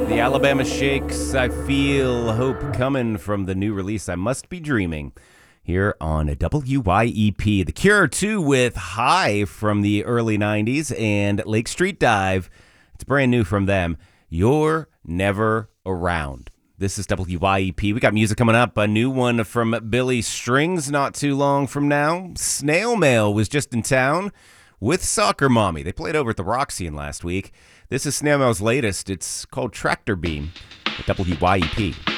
The Alabama Shakes, I feel hope coming from the new release, I Must Be Dreaming, here on WYEP. The Cure, too, with High from the early 90s, and Lake Street Dive, it's brand new from them, You're Never Around. This is WYEP. We got music coming up, a new one from Billy Strings not too long from now. Snail Mail was just in town with Soccer Mommy. They played over at the Roxy last week. This is Snail Mail's latest. It's called Tractor Beam at WYEP.